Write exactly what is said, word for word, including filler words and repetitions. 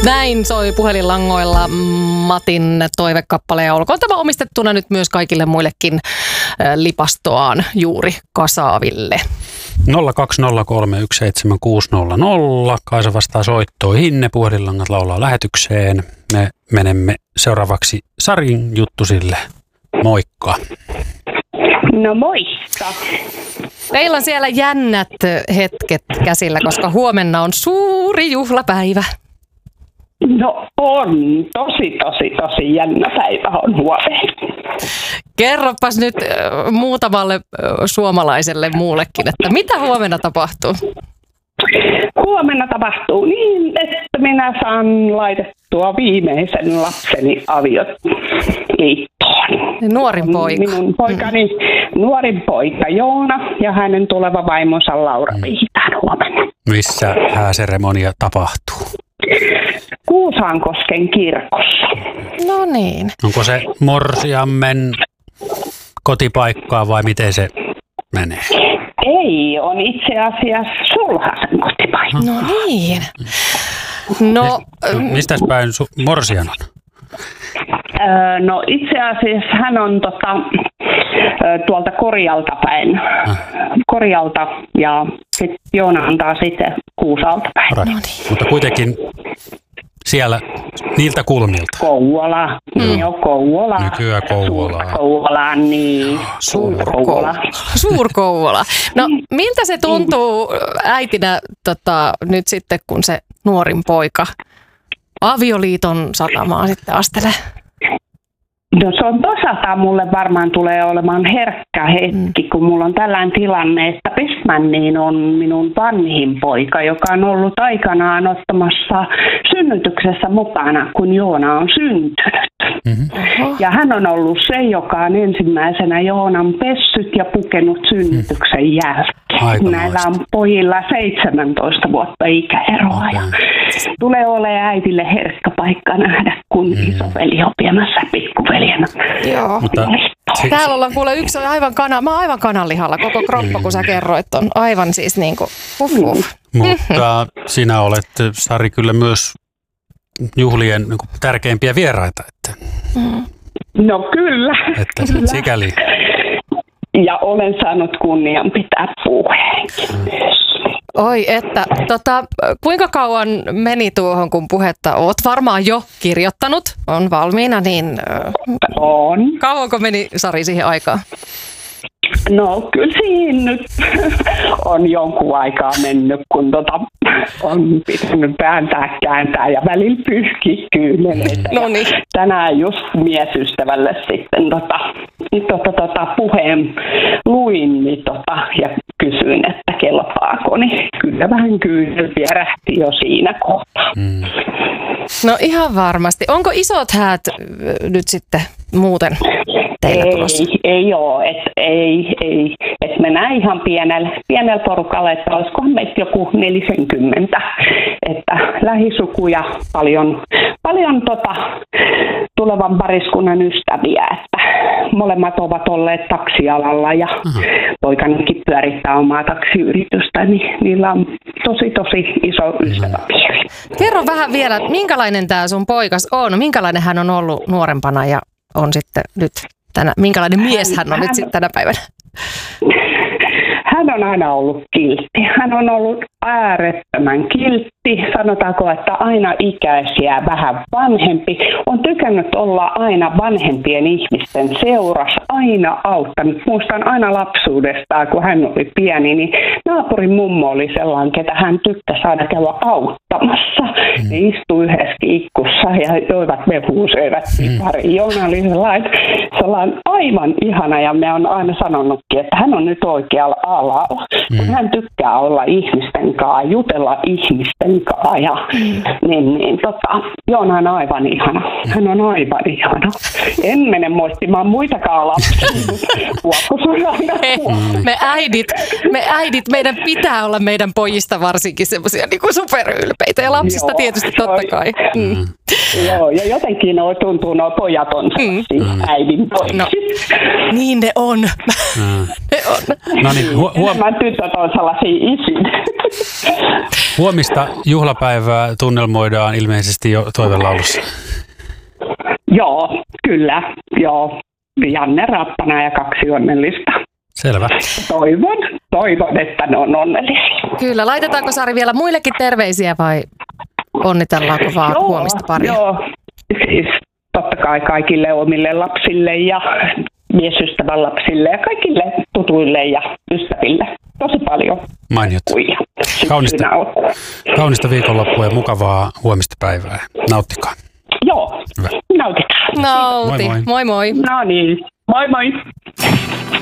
Näin soi puhelinlangoilla Matin toivekappale ja olkoon tämä omistettuna nyt myös kaikille muillekin lipastoaan juuri kasaaville. nolla kaksi nolla kolme yksi seitsemän kuusi nolla nolla. Kaisa vastaa soittoihin. Ne puhelinlangat laulaa lähetykseen. Me menemme seuraavaksi Sarin juttusille. Moikka. No moikka. Meillä on siellä jännät hetket käsillä, koska huomenna on suuri juhlapäivä. No on. Tosi, tosi, tosi jännä päivä on huomenna. Kerropas nyt muutamalle suomalaiselle muullekin, että mitä huomenna tapahtuu? Huomenna tapahtuu niin, että minä saan laitettua viimeisen lapseni avioliittoon. Nuorin poika. Minun poikani mm. nuorin poika Joona ja hänen tuleva vaimonsa Laura viitään huomenna. Missä hääseremonia tapahtuu? Kuusankosken kirkossa. No niin. Onko se morsiammen kotipaikkaa vai miten se menee? Ei, on itse asiassa sulhasen kotipaikka. No niin. No, no mistäs päin su- morsian on? Öö, no itse asiassa hän on tota, tuolta Korjalta päin. Ah. Korjalta ja sitten Joona antaa sitten Kuusalta päin. No niin. Mutta kuitenkin siellä niiltä kulmilta. Kouvola. Mm. Joo, Kouvola. Nykyään Kouvola. Suur-Kouvola, niin. Suur-Kouvola. Suur-Kouvola. No miltä se tuntuu äitinä tota, nyt sitten, kun se nuorin poika avioliiton satamaa sitten astelee? No se on toisaalta mulle varmaan tulee olemaan herkkä hetki, mm. kun mulla on tällainen tilanne, että Pestmanniin on minun vanhin poika, joka on ollut aikanaan ottamassa synnytyksessä mukana, kun Joona on syntynyt. Mm-hmm. Ja hän on ollut se, joka on ensimmäisenä Joonan pessyt ja pukenut synnytyksen jälkeen. Aika Näillä on pojilla seitsemäntoista vuotta ikäeroa. Ja tulee olemaan äidille herkkä paikka nähdä, kun mm. isoveli on viemässä pikkuveljenä. Joo. Mutta täällä ollaan kuule yksi aivan kana, mä oon aivan kananlihalla koko kroppa, kun sä kerroit on aivan siis niin kuin huh, huh. Mutta sinä olet, Sari, kyllä myös juhlien niin kuin tärkeimpiä vieraita. Että, mm. No kyllä. Että kyllä. Sikäli. Ja olen saanut kunnian pitää puheenkin myös. Oi, että tota, kuinka kauan meni tuohon, kun puhetta oot varmaan jo kirjoittanut, on valmiina, niin on. Kauanko meni, Sari, siihen aikaan? No kyllä siinä nyt on jonkun aikaa mennyt, kun tota, on pitänyt vääntää, kääntää ja välillä pyyhkiä kyyneleitä. No niin. Tänään just miesystävälle sitten tota, tota, tota, puheen luin niin tota, ja kysyin, että kelpaako, niin kyllä vähän kyynel vierähti jo siinä kohtaa. Mm. No ihan varmasti. Onko isot häät nyt sitten muuten teillä tulossa? Ei, ei ole. Et, ei, ei. Et mennään ihan pienellä, pienellä porukalla, että olisikohan meistä joku neljäkymmentä. Että lähisukuja, paljon, paljon tota, tulevan pariskunnan ystäviä. Että molemmat ovat olleet taksialalla ja uh-huh. poikanikin pyörittää omaa taksiyritystä, niin niillä on tosi, tosi iso ystäväpiiri. Kerro vähän vielä, minkälainen tämä sun poikas on? Minkälainen hän on ollut nuorempana ja on sitten nyt tänä, minkälainen mies hän on hän, nyt sitten tänä päivänä? Hän on aina ollut kiltti. Hän on ollut äärettömän kiltti. Sanotaanko, että aina ikäisiä vähän vanhempi. On tykännyt olla aina vanhempien ihmisten seurassa, aina auttanut. Muistan aina lapsuudestaan, kun hän oli pieni, niin naapurin mummo oli sellainen, ketä hän tykkäsi saada käydä auttamassa. Mm. Ne istui yhdessä ikkussa ja joivat mehua, söivät pipari. Mm. Joona oli sellainen, sellainen aivan ihana ja me on aina sanonutkin, että hän on nyt oikealla alalla. Mm. Kun hän tykkää olla ihmisten kanssa, jutella ihmisten kanssa ja mm. niin, niin tota, Joona on aivan ihana. Hän on aivan ihana. En mene moittimaan muitakaan lapsia. me äidit, me äidit, meidän pitää olla meidän pojista varsinkin semmoisia niin kuin superylpeitä ja lapsista Joo, tietysti totta kai. Mm. Joo, ja jotenkin no, tuntuu nuo pojat on mm. äidin pojat. No, niin ne on. Mm. ne on. No niin, Huom- Enemmän tytöt on sellaisia isin. Huomista juhlapäivää tunnelmoidaan ilmeisesti jo toivelaulussa. Joo, kyllä. Joo. Janne Rappana ja kaksi onnellista. Selvä. Toivon, toivon, että ne on onnellisia. Kyllä. Laitetaanko Sari vielä muillekin terveisiä vai onnitellaanko vaan joo, huomista paria? Joo, siis totta kai kaikille omille lapsille ja miesystävän lapsille ja kaikille tutuille ja ystäville. Tosi paljon. Mainiot. Kaunista, kaunista viikonloppua ja mukavaa huomista päivää. Nauttikaa. Joo, hyvä. Nautitaan. Nauti. Moi moi. Moi moi. No niin, moi moi.